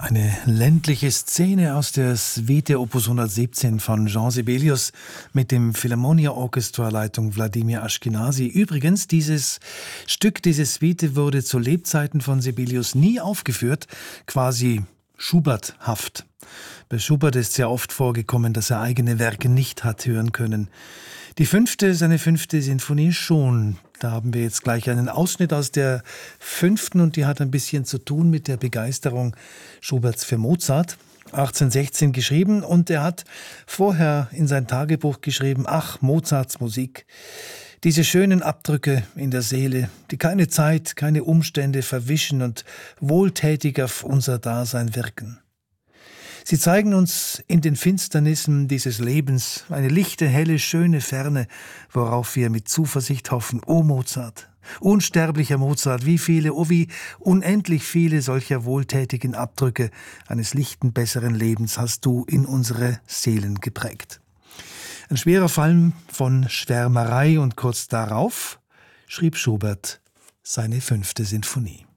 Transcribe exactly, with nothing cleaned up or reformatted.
Eine ländliche Szene aus der Suite Opus hundertsiebzehn von Jean Sibelius mit dem Philharmonia Orchestra Leitung Wladimir Ashkenazy. Übrigens, dieses Stück, diese Suite wurde zu Lebzeiten von Sibelius nie aufgeführt, quasi Schubert-haft. Bei Schubert ist sehr oft vorgekommen, dass er eigene Werke nicht hat hören können. Die fünfte, seine fünfte Sinfonie schon. Da haben wir jetzt gleich einen Ausschnitt aus der fünften und die hat ein bisschen zu tun mit der Begeisterung Schuberts für Mozart. achtzehnhundertsechzehn geschrieben und er hat vorher in sein Tagebuch geschrieben, ach, Mozarts Musik, diese schönen Abdrücke in der Seele, die keine Zeit, keine Umstände verwischen und wohltätig auf unser Dasein wirken. Sie zeigen uns in den Finsternissen dieses Lebens eine lichte, helle, schöne Ferne, worauf wir mit Zuversicht hoffen. O Mozart, unsterblicher Mozart, wie viele, oh wie unendlich viele solcher wohltätigen Abdrücke eines lichten, besseren Lebens hast du in unsere Seelen geprägt. Ein schwerer Fall von Schwärmerei und kurz darauf schrieb Schubert seine fünfte Sinfonie.